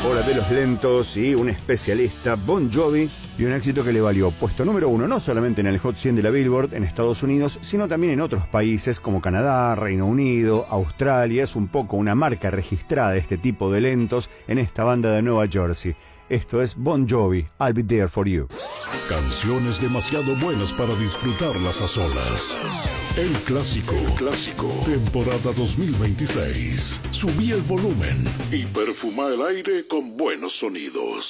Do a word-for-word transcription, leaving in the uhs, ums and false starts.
Hora de los lentos y un especialista, Bon Jovi, y un éxito que le valió puesto número uno no solamente en el Hot cien de la Billboard en Estados Unidos, sino también en otros países como Canadá, Reino Unido, Australia. Es un poco una marca registrada de este tipo de lentos en esta banda de Nueva Jersey. Esto es Bon Jovi, I'll Be There For You. Canciones demasiado buenas para disfrutarlas a solas. El clásico, el clásico, temporada dos mil veintiséis. Subí el volumen y perfuma el aire con buenos sonidos.